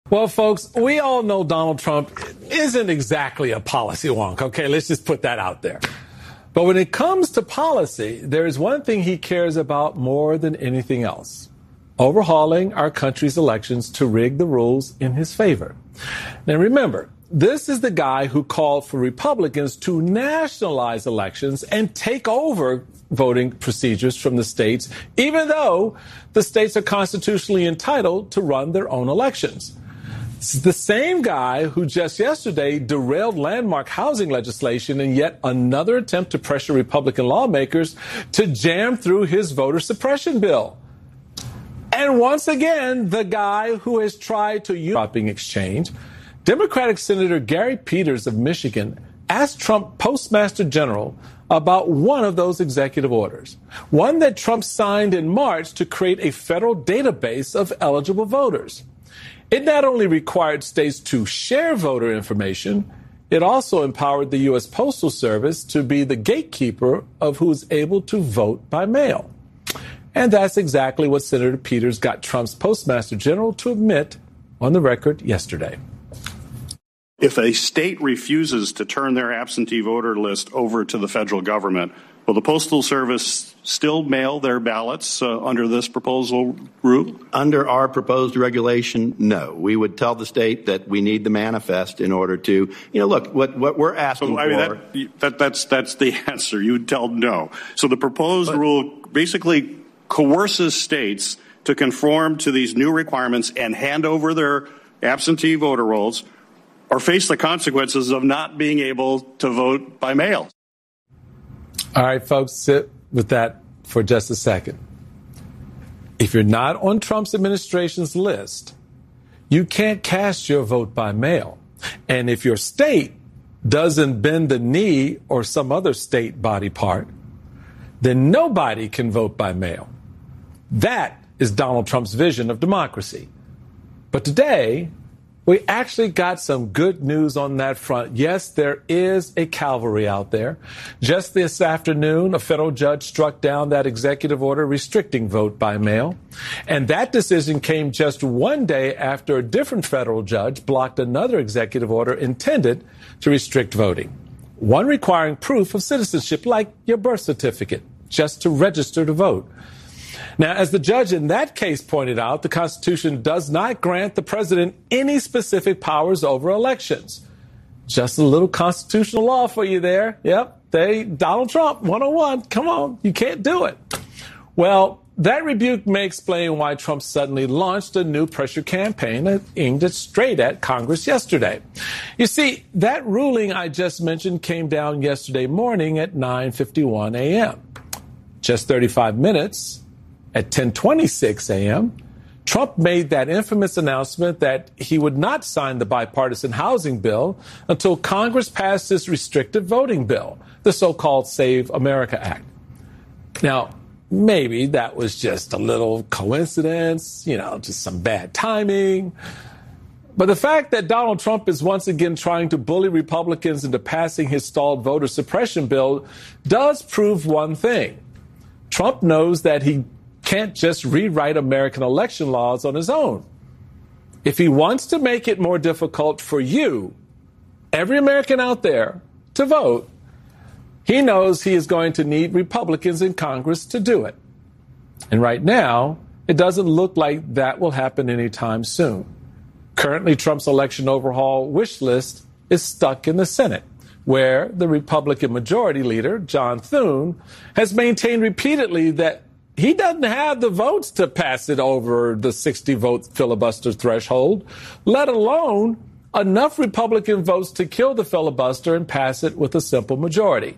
Well, folks, we all know Donald Trump isn't exactly a policy wonk. Okay, let's just put that out there. But when it comes to policy, there is one thing he cares about more than anything else: overhauling our country's elections to rig the rules in his favor. Now, remember, this is the guy who called for Republicans to nationalize elections and take over voting procedures from the states, even though the states are constitutionally entitled to run their own elections. It's the same guy who just yesterday derailed landmark housing legislation in yet another attempt to pressure Republican lawmakers to jam through his voter suppression bill. And once again, the guy who has tried to use shopping exchange, Democratic Senator Gary Peters of Michigan asked Trump Postmaster General about one of those executive orders, one that Trump signed in March to create a federal database of eligible voters. It not only required states to share voter information, it also empowered the U.S. Postal Service to be the gatekeeper of who's able to vote by mail. And that's exactly what Senator Peters got Trump's Postmaster General to admit on the record yesterday. If a state refuses to turn their absentee voter list over to the federal government, will the Postal Service still mail their ballots under this proposal rule? Under our proposed regulation, no. We would tell the state that we need the manifest in order to, look, what we're asking for. That's the answer. You would tell no. So the proposed rule basically coerces states to conform to these new requirements and hand over their absentee voter rolls, or face the consequences of not being able to vote by mail. All right, folks, sit with that for just a second. If you're not on Trump's administration's list, you can't cast your vote by mail. And if your state doesn't bend the knee or some other state body part, then nobody can vote by mail. That is Donald Trump's vision of democracy. But today, we actually got some good news on that front. Yes, there is a cavalry out there. Just this afternoon, a federal judge struck down that executive order restricting vote by mail. And that decision came just one day after a different federal judge blocked another executive order intended to restrict voting, one requiring proof of citizenship, like your birth certificate, just to register to vote. Now, as the judge in that case pointed out, the Constitution does not grant the president any specific powers over elections. Just a little constitutional law for you there. Yep, Donald Trump, 101. Come on, you can't do it. Well, that rebuke may explain why Trump suddenly launched a new pressure campaign aimed straight at Congress yesterday. You see, that ruling I just mentioned came down yesterday morning at 9:51 a.m. Just 35 minutes. At 10:26 a.m., Trump made that infamous announcement that he would not sign the bipartisan housing bill until Congress passed this restrictive voting bill, the so-called Save America Act. Now, maybe that was just a little coincidence, just some bad timing. But the fact that Donald Trump is once again trying to bully Republicans into passing his stalled voter suppression bill does prove one thing. Trump knows that he can't just rewrite American election laws on his own. If he wants to make it more difficult for you, every American out there, to vote, he knows he is going to need Republicans in Congress to do it. And right now, it doesn't look like that will happen anytime soon. Currently, Trump's election overhaul wish list is stuck in the Senate, where the Republican Majority Leader, John Thune, has maintained repeatedly that he doesn't have the votes to pass it over the 60-vote filibuster threshold, let alone enough Republican votes to kill the filibuster and pass it with a simple majority.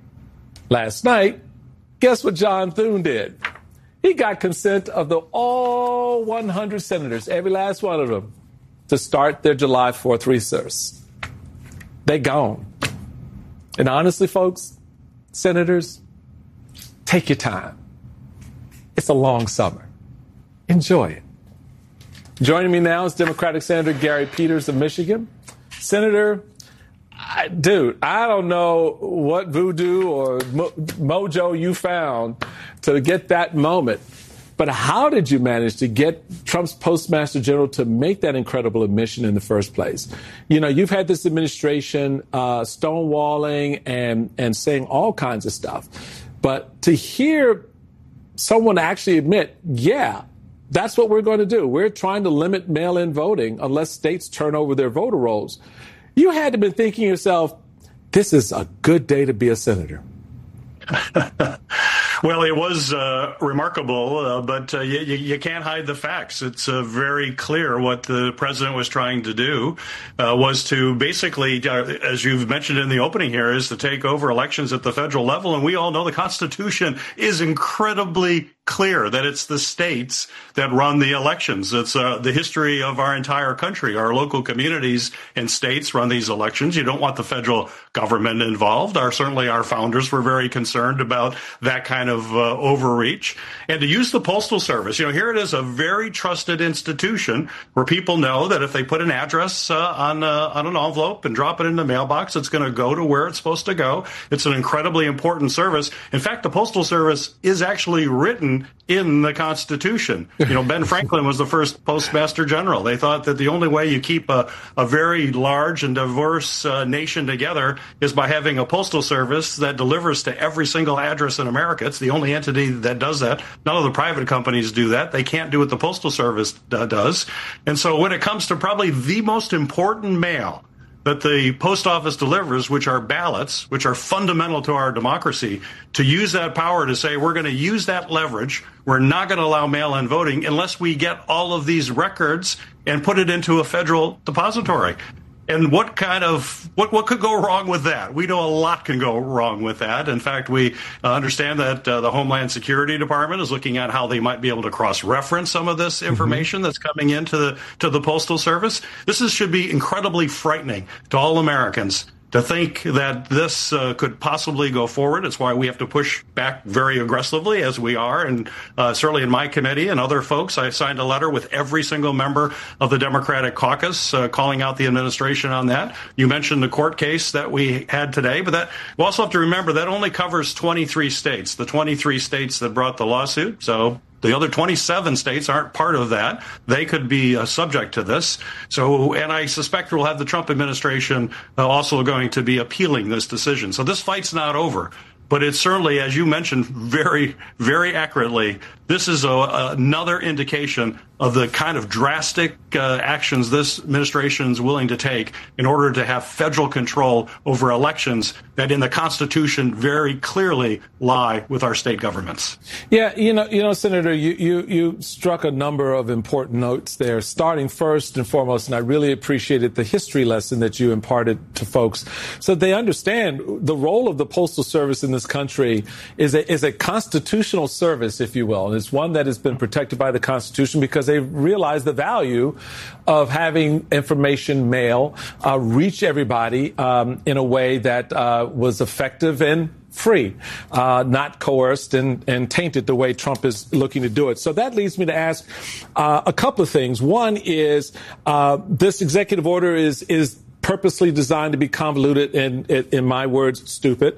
Last night, guess what John Thune did? He got consent of all 100 senators, every last one of them, to start their July 4th recess. They gone. And honestly, folks, senators, take your time. It's a long summer. Enjoy it. Joining me now is Democratic Senator Gary Peters of Michigan. Senator, I don't know what voodoo or mojo you found to get that moment But how did you manage to get Trump's Postmaster General to make that incredible admission in the first place? You know, you've had this administration stonewalling and saying all kinds of stuff. But to hear someone actually admit, yeah, that's what we're going to do. We're trying to limit mail-in voting unless states turn over their voter rolls. You had to have been thinking to yourself, this is a good day to be a senator. Well, it was remarkable, but you can't hide the facts. It's very clear what the president was trying to do was to basically, as you've mentioned in the opening here, is to take over elections at the federal level. And we all know the Constitution is incredibly clear that it's the states that run the elections. It's the history of our entire country. Our local communities and states run these elections. You don't want the federal government involved. Certainly our founders were very concerned about that kind of overreach. And to use the Postal Service, you know, here it is, a very trusted institution where people know that if they put an address on an envelope and drop it in the mailbox, it's going to go to where it's supposed to go. It's an incredibly important service. In fact, the Postal Service is actually written in the Constitution. You know, Ben Franklin was the first Postmaster General. They thought that the only way you keep a very large and diverse nation together is by having a postal service that delivers to every single address in America. It's the only entity that does that. None of the private companies do that. They can't do what the Postal Service does. And so when it comes to probably the most important mail that the post office delivers, which are ballots, which are fundamental to our democracy, to use that power to say we're going to use that leverage, we're not going to allow mail-in voting unless we get all of these records and put it into a federal depository. And what could go wrong with that? We know a lot can go wrong with that. In fact, we understand that the Homeland Security Department is looking at how they might be able to cross-reference some of this information that's coming into the Postal Service. This should be incredibly frightening to all Americans to think that this could possibly go forward. It's why we have to push back very aggressively, as we are. And certainly in my committee and other folks, I signed a letter with every single member of the Democratic caucus calling out the administration on that. You mentioned the court case that we had today, but that we also have to remember that only covers 23 states, the 23 states that brought the lawsuit. So the other 27 states aren't part of that. They could be subject to this. So, and I suspect we'll have the Trump administration also going to be appealing this decision. So this fight's not over. But it's certainly, as you mentioned very, very accurately, this is another indication of the kind of drastic actions this administration is willing to take in order to have federal control over elections that in the Constitution very clearly lie with our state governments. Yeah, you know, Senator, you struck a number of important notes there, starting first and foremost, and I really appreciated the history lesson that you imparted to folks so they understand the role of the Postal Service in this country is a constitutional service, if you will. And it's one that has been protected by the Constitution because they realize the value of having information mail reach everybody in a way that was effective and free, not coerced and tainted the way Trump is looking to do it. So that leads me to ask a couple of things. One is this executive order is purposely designed to be convoluted and, in my words, stupid,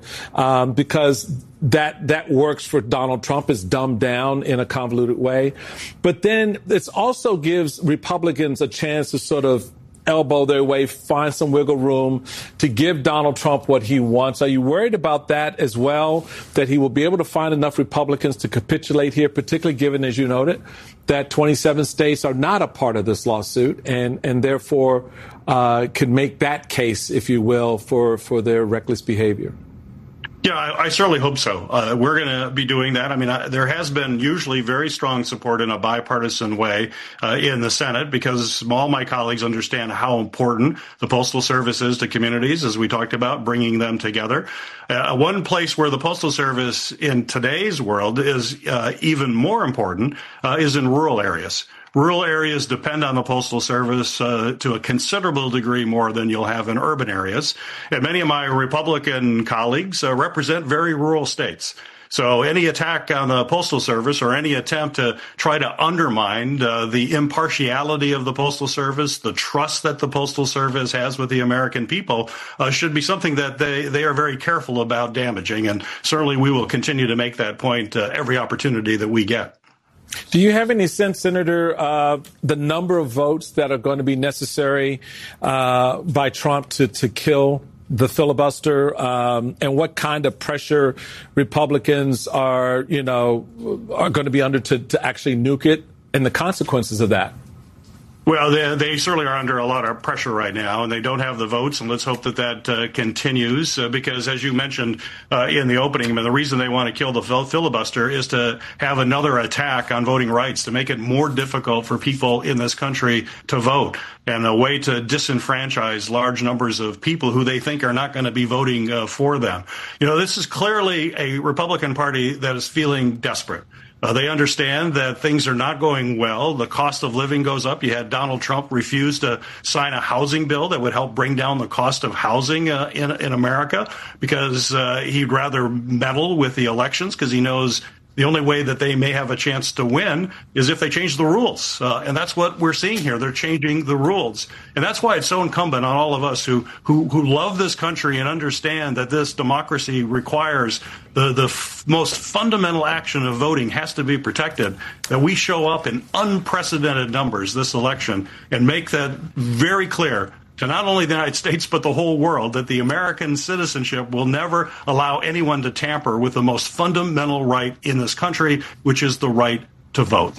because that works for Donald Trump, is dumbed down in a convoluted way. But then it also gives Republicans a chance to sort of elbow their way, find some wiggle room to give Donald Trump what he wants. Are you worried about that as well, that he will be able to find enough Republicans to capitulate here, particularly given, as you noted, that 27 states are not a part of this lawsuit and therefore could make that case, if you will, for their reckless behavior? Yeah, I certainly hope so. We're going to be doing that. I mean, there has been usually very strong support in a bipartisan way in the Senate because all my colleagues understand how important the Postal Service is to communities, as we talked about, bringing them together. One place where the Postal Service in today's world is even more important is in rural areas. Rural areas depend on the Postal Service to a considerable degree more than you'll have in urban areas. And many of my Republican colleagues represent very rural states. So any attack on the Postal Service or any attempt to try to undermine the impartiality of the Postal Service, the trust that the Postal Service has with the American people, should be something that they are very careful about damaging. And certainly we will continue to make that point every opportunity that we get. Do you have any sense, Senator, the number of votes that are going to be necessary by Trump to kill the filibuster, and what kind of pressure Republicans are going to be under to actually nuke it, and the consequences of that? Well, they certainly are under a lot of pressure right now, and they don't have the votes, and let's hope that continues, because as you mentioned in the opening, the reason they want to kill the filibuster is to have another attack on voting rights, to make it more difficult for people in this country to vote, and a way to disenfranchise large numbers of people who they think are not going to be voting for them. This is clearly a Republican Party that is feeling desperate. They understand that things are not going well. The cost of living goes up. You had Donald Trump refuse to sign a housing bill that would help bring down the cost of housing in America, because he'd rather meddle with the elections, because he knows the only way that they may have a chance to win is if they change the rules. And that's what we're seeing here. They're changing the rules. And that's why it's so incumbent on all of us who love this country and understand that this democracy requires the most fundamental action of voting has to be protected, that we show up in unprecedented numbers this election and make that very clear to not only the United States, but the whole world, that the American citizenship will never allow anyone to tamper with the most fundamental right in this country, which is the right to vote.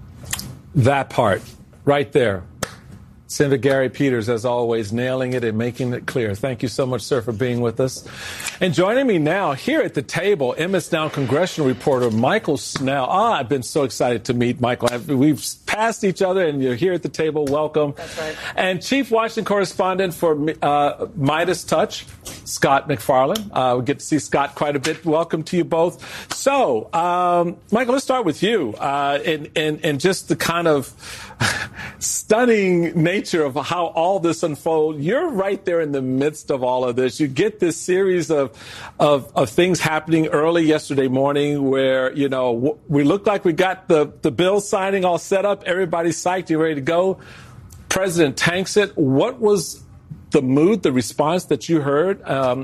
That part right there. Senator Gary Peters, as always, nailing it and making it clear. Thank you so much, sir, for being with us. And joining me now here at the table, MS Now congressional reporter Michael Snell. I've been so excited to meet Michael. We've passed each other, and you're here at the table. Welcome. That's right. And Chief Washington Correspondent for Midas Touch, Scott MacFarlane. We get to see Scott quite a bit. Welcome to you both. So, Michael, let's start with you and just the kind of stunning nature of how all this unfolds. You're right there in the midst of all of this. You get this series of things happening early yesterday morning where, we look like we got the bill signing all set up. Everybody's psyched. You're ready to go. President tanks it. What was the mood, the response that you heard,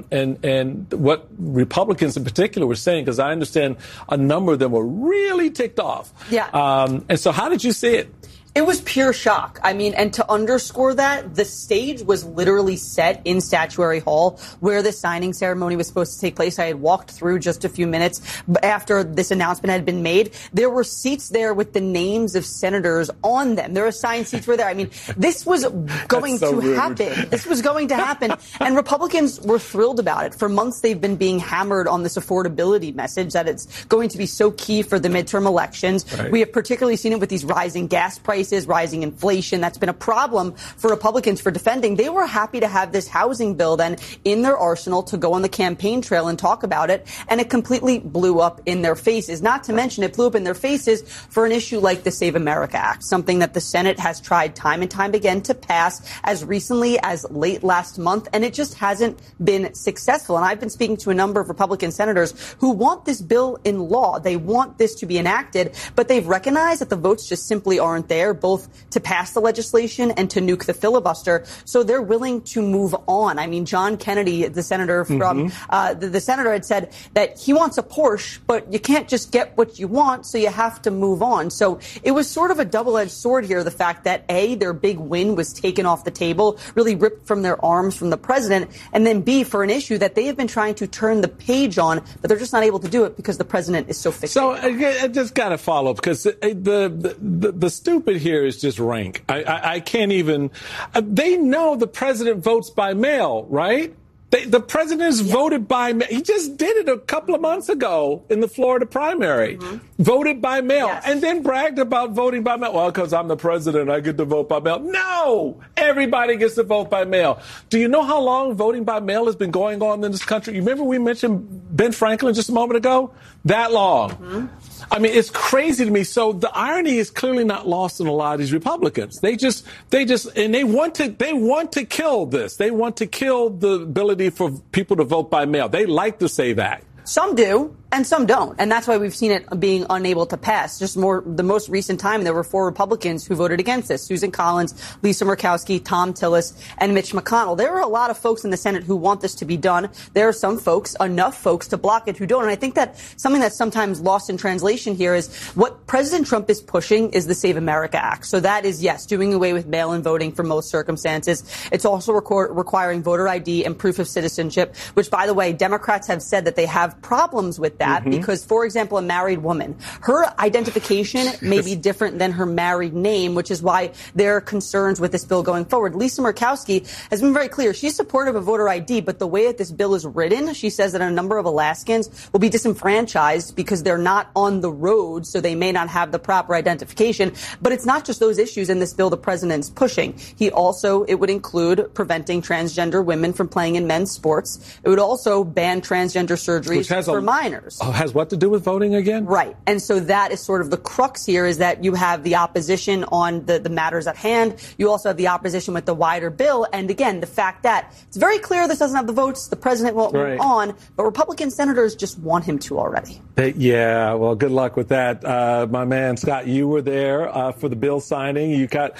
and what Republicans in particular were saying? Because I understand a number of them were really ticked off. Yeah. And so how did you see it? It was pure shock. And to underscore that, the stage was literally set in Statuary Hall where the signing ceremony was supposed to take place. I had walked through just a few minutes after this announcement had been made. There were seats there with the names of senators on them. Their assigned seats were there. This was going to happen. This was going to happen. And Republicans were thrilled about it. For months, they've been being hammered on this affordability message that it's going to be so key for the midterm elections. Right. We have particularly seen it with these rising gas prices, rising inflation. That's been a problem for Republicans for defending. They were happy to have this housing bill then in their arsenal to go on the campaign trail and talk about it. And it completely blew up in their faces. Not to mention it blew up in their faces for an issue like the Save America Act, something that the Senate has tried time and time again to pass as recently as late last month. And it just hasn't been successful. And I've been speaking to a number of Republican senators who want this bill in law. They want this to be enacted, but they've recognized that the votes just simply aren't there, both to pass the legislation and to nuke the filibuster. So they're willing to move on. John Kennedy, the senator from the senator, had said that he wants a Porsche, but you can't just get what you want, so you have to move on. So it was sort of a double-edged sword here, the fact that A, their big win was taken off the table, really ripped from their arms from the president, and then B, for an issue that they have been trying to turn the page on, but they're just not able to do it because the president is so fixated. So I just got to follow up, because the stupid here is just rank. I can't even. They know the president votes by mail, right? The president is voted by mail. He just did it a couple of months ago in the Florida primary. Voted by mail. Yes. And then bragged about voting by mail. Well, because I'm the president, I get to vote by mail. No! Everybody gets to vote by mail. Do you know how long voting by mail has been going on in this country? You remember we mentioned Ben Franklin just a moment ago? That long. It's crazy to me. So the irony is clearly not lost in a lot of these Republicans. They want to kill this. They want to kill the ability for people to vote by mail. They like to say that. Some do. And some don't. And that's why we've seen it being unable to pass. The most recent time, there were 4 Republicans who voted against this. Susan Collins, Lisa Murkowski, Tom Tillis, and Mitch McConnell. There are a lot of folks in the Senate who want this to be done. There are some folks, enough folks to block it, who don't. And I think that something that's sometimes lost in translation here is what President Trump is pushing is the Save America Act. So that is, yes, doing away with mail-in voting for most circumstances. It's also requiring voter ID and proof of citizenship, which, by the way, Democrats have said that they have problems with that because, for example, a married woman, her identification may be different than her married name, which is why there are concerns with this bill going forward. Lisa Murkowski has been very clear. She's supportive of voter ID, but the way that this bill is written, she says that a number of Alaskans will be disenfranchised because they're not on the road, so they may not have the proper identification. But it's not just those issues in this bill the president's pushing. It would include preventing transgender women from playing in men's sports. It would also ban transgender surgeries for minors. Has what to do with voting again? Right. And so that is sort of the crux here, is that you have the opposition on the matters at hand. You also have the opposition with the wider bill. And again, the fact that it's very clear this doesn't have the votes, the president won't move on, but Republican senators just want him to already. Yeah, well, good luck with that. My man, Scott, you were there for the bill signing. You got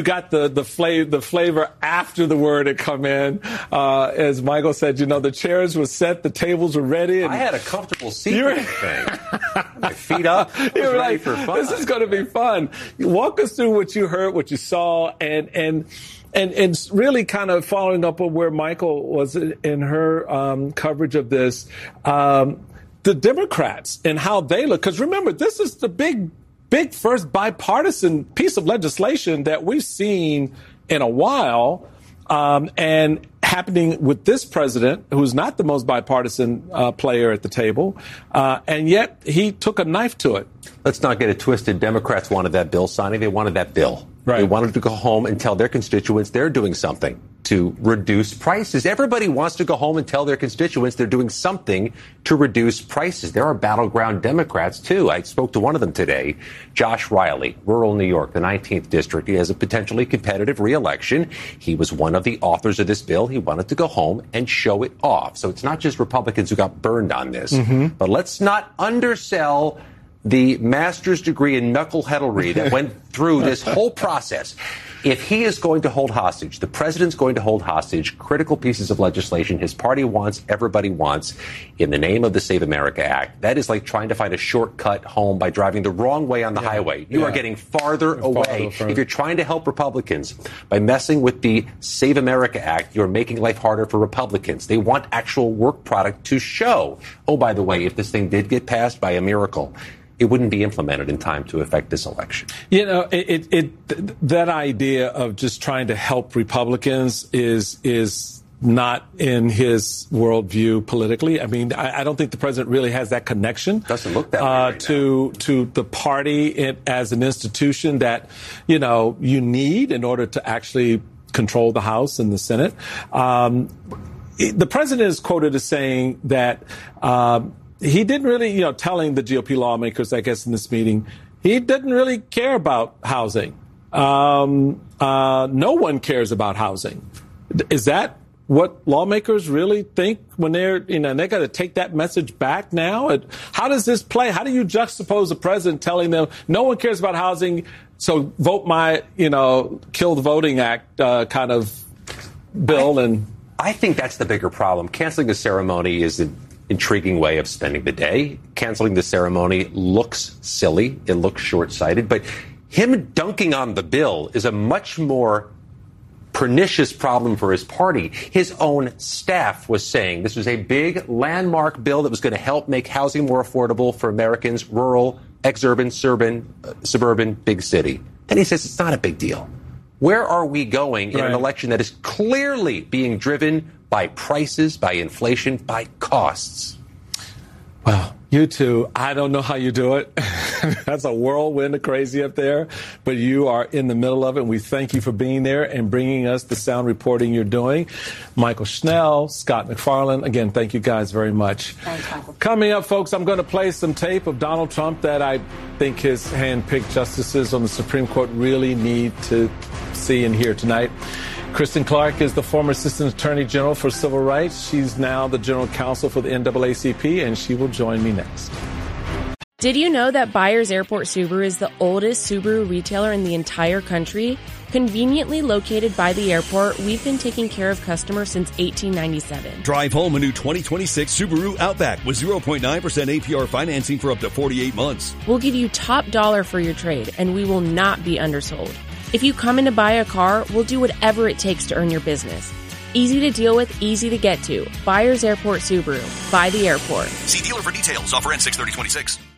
the flavor after the word had come in. As Michael said, the chairs were set, the tables were ready. And I had a comfortable seat for this thing. My feet up. You were ready like, for fun. This is going to be fun. Walk us through what you heard, what you saw, and really kind of following up on where Michael was in her coverage of this. The Democrats and how they look. Because remember, this is the big first bipartisan piece of legislation that we've seen in a while. And happening with this president, who's not the most bipartisan player at the table, and yet he took a knife to it. Let's not get it twisted. Democrats wanted that bill signing. They wanted that bill. Right. They wanted to go home and tell their constituents they're doing something to reduce prices. Everybody wants to go home and tell their constituents they're doing something to reduce prices. There are battleground Democrats, too. I spoke to one of them today, Josh Riley, rural New York, the 19th district. He has a potentially competitive reelection. He was one of the authors of this bill. He wanted to go home and show it off. So it's not just Republicans who got burned on this. But let's not undersell the master's degree in knuckleheadlery that went through this whole process. If he is going to hold hostage, the president's going to hold hostage critical pieces of legislation his party wants, everybody wants, in the name of the Save America Act. That is like trying to find a shortcut home by driving the wrong way on the highway. You are getting farther away. If you're trying to help Republicans by messing with the Save America Act, you're making life harder for Republicans. They want actual work product to show. Oh, by the way, if this thing did get passed by a miracle, it wouldn't be implemented in time to affect this election. That idea of just trying to help Republicans is not in his worldview politically. I mean, I don't think the president really has that connection. Doesn't look that way right to the party as an institution that, you need in order to actually control the House and the Senate. The president is quoted as saying that he didn't really, telling the GOP lawmakers, I guess, in this meeting, he didn't really care about housing. No one cares about housing. Is that what lawmakers really think when they're, they got to take that message back now? How does this play? How do you juxtapose the president telling them no one cares about housing, so vote my, kill the voting act kind of bill? I think that's the bigger problem. Canceling the ceremony is an intriguing way of spending the day. Canceling the ceremony looks silly. It looks short-sighted. But him dunking on the bill is a much more pernicious problem for his party. His own staff was saying this was a big landmark bill that was going to help make housing more affordable for Americans, rural, exurban, suburban, big city. Then he says it's not a big deal. Where are we going in an election that is clearly being driven by prices, by inflation, by costs? Well, you two, I don't know how you do it. That's a whirlwind of crazy up there, but you are in the middle of it, and we thank you for being there and bringing us the sound reporting you're doing. Michael Schnell, Scott MacFarlane, again, thank you guys very much. Thanks, Michael. Coming up, folks, I'm going to play some tape of Donald Trump that I think his hand-picked justices on the Supreme Court really need to see and hear tonight. Kristen Clark is the former Assistant Attorney General for Civil Rights. She's now the General Counsel for the NAACP, and she will join me next. Did you know that Byers Airport Subaru is the oldest Subaru retailer in the entire country? Conveniently located by the airport, we've been taking care of customers since 1897. Drive home a new 2026 Subaru Outback with 0.9% APR financing for up to 48 months. We'll give you top dollar for your trade, and we will not be undersold. If you come in to buy a car, we'll do whatever it takes to earn your business. Easy to deal with, easy to get to. Byers Airport Subaru. By the airport. See dealer for details. Offer ends 6/30/26.